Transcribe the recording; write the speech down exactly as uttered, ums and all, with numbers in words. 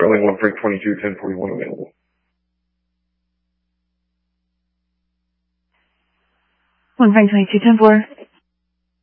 Starling one Frank twenty-two, ten forty-one available. one Frank twenty-two, ten four.